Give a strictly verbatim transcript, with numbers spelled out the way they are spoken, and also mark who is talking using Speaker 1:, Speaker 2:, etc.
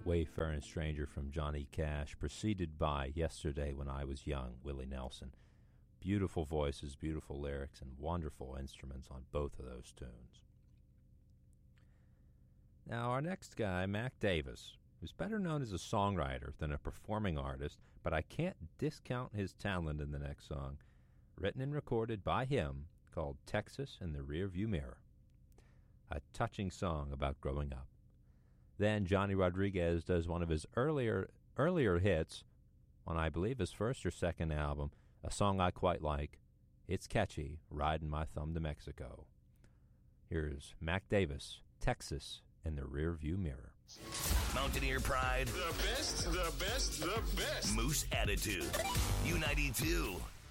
Speaker 1: Wayfaring Stranger from Johnny Cash, preceded by Yesterday When I Was Young, Willie Nelson. Beautiful voices, beautiful lyrics, and wonderful instruments on both of those tunes. Now, our next guy, Mac Davis, who's better known as a songwriter than a performing artist, but I can't discount his talent in the next song, written and recorded by him, called Texas in the Rearview Mirror. A touching song about growing up. Then Johnny Rodriguez does one of his earlier earlier hits on, I believe, his first or second album, a song I quite like. It's catchy, Riding My Thumb to Mexico. Here's Mac Davis, Texas in the Rearview Mirror.
Speaker 2: Mountaineer Pride.
Speaker 3: The best, the best, the best.
Speaker 2: Moose Attitude. U ninety-two.